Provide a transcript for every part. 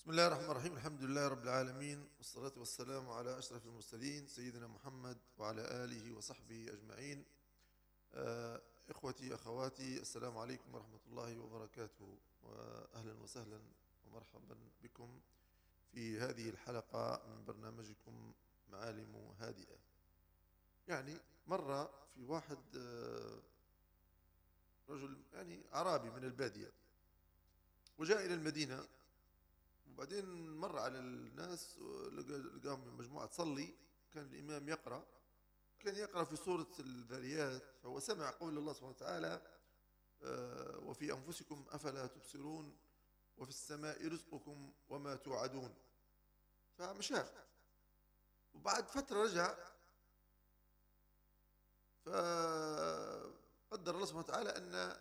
بسم الله الرحمن الرحيم. الحمد لله رب العالمين، والصلاة والسلام على أشرف المرسلين سيدنا محمد وعلى آله وصحبه أجمعين. إخوتي أخواتي، السلام عليكم ورحمة الله وبركاته، وأهلا وسهلا ومرحبا بكم في هذه الحلقة من برنامجكم معالم هادئة. يعني مرة في واحد رجل أعرابي من البادية، وجاء إلى المدينة، وبعدين مر على الناس لقاهم مجموعة تصلي. كان الإمام كان يقرأ في سورة الذاريات، فهو سمع قول الله سبحانه وتعالى: وفي أنفسكم أفلا تبصرون وفي السماء رزقكم وما توعدون. فمشى، وبعد فترة رجع، فقدر الله سبحانه وتعالى أن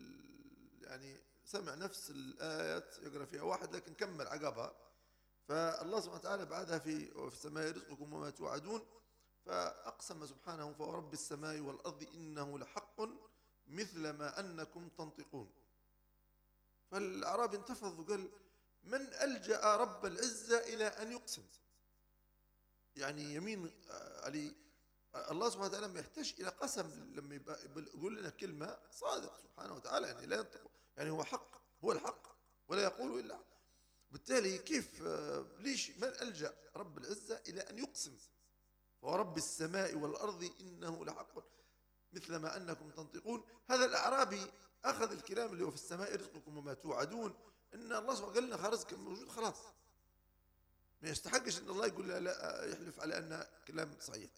سمع نفس الآيات يقرأ فيها واحد، لكن كمل عقبها. فالله سبحانه وتعالى بعدها وفي السماء رزقكم وما توعدون، فأقسم سبحانه: فورب السماء والأرض إنه لحق مثل ما أنكم تنطقون. فالأعرابي انتفض وقال: من ألجأ رب العزة إلى أن يقسم؟ يعني يمين علي الله سبحانه وتعالى ما يحتاج إلى قسم لما يقول لنا كلمة صادق سبحانه وتعالى، يعني لا ينطق، يعني هو حق، هو الحق ولا يقول إلا. بالتالي كيف ليش من ألجأ رب العزة إلى أن يقسم؟ ورب السماء والأرض إنه لحق مثل ما أنكم تنطقون. هذا الأعرابي أخذ الكلام اللي هو في السماء رزقكم وما توعدون، إن الله سبحانه قال لنا رزق موجود خلاص، ما يستحقش إن الله يقول لا يحلف على أن كلام صحيح.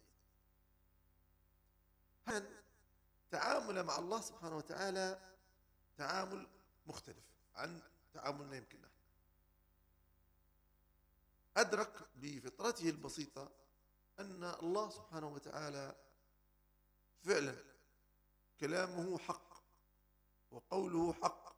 هذا تعامل مع الله سبحانه وتعالى تعامل مختلف عن تعاملنا يمكن نحن. أدرك بفطرته البسيطة أن الله سبحانه وتعالى فعلا كلامه حق وقوله حق،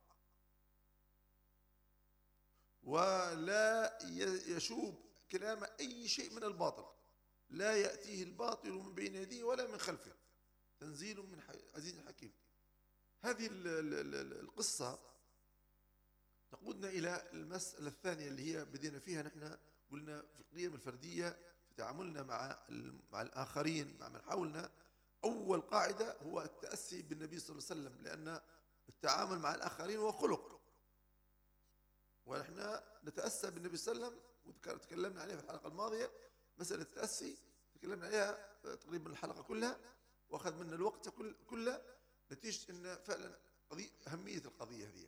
ولا يشوب كلام أي شيء من الباطل، لا يأتيه الباطل من بين يديه ولا من خلفه، تنزيل من عزيز حكيم. هذه القصة تقودنا إلى المسألة الثانية اللي هي بدينا فيها نحن. قلنا في القيم الفردية في تعاملنا مع الآخرين، مع من حولنا. أول قاعدة هو التأسي بالنبي صلى الله عليه وسلم، لأن التعامل مع الآخرين هو خلق، ونحن نتأسى بالنبي صلى الله عليه وسلم، وتكلمنا عليها في الحلقة الماضية. مسألة التأسي تكلمنا عليها تقريبا الحلقة كلها، وأخذ منا الوقت كله، نتيجة أن فعلا أهمية القضية هذه.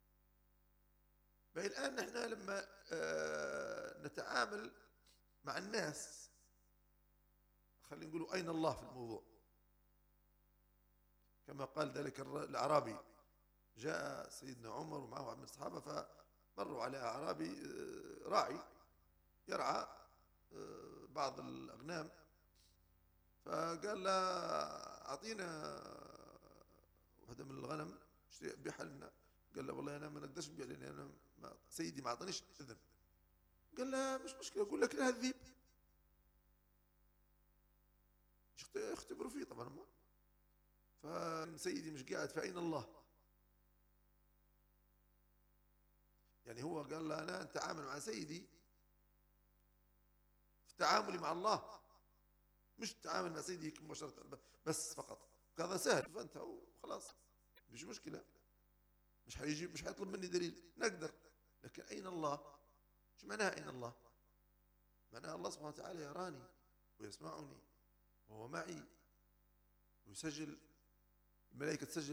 بل الآن نحن لما نتعامل مع الناس، خلينا نقول أين الله في الموضوع؟ كما قال ذلك الأعرابي، جاء سيدنا عمر ومعه عبد من الصحابة، فمروا على أعرابي راعي يرعى بعض الأغنام، فقال له: أعطينا واحدة من الغنم بيعها لنا. قال له: والله أنا ما نقدرش نبيع، لأن أنا سيدي ما أعطانيش إذن. قال له: مش مشكلة، أقول لك لها الذيب. اختبروا فيه طبعا. فسيدي مش قاعد، فأين الله؟ يعني هو قال له: أنا أتعامل مع سيدي في تعاملي مع الله، مش تعامل مع سيدي مباشرة بس فقط. هذا سهل، فأنت وخلاص، مش مشكلة، مش حيطلب مني دليل، نقدر. لكن أين الله؟ شو معناها أين الله؟ معناها الله سبحانه وتعالى يراني ويسمعني وهو معي ويسجل، الملائكة تسجل